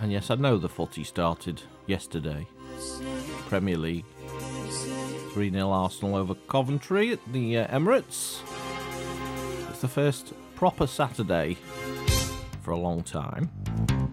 And yes, I know the footy started yesterday. Premier League. 3-0 Arsenal over Coventry at the Emirates. It's the first proper Saturday for a long time.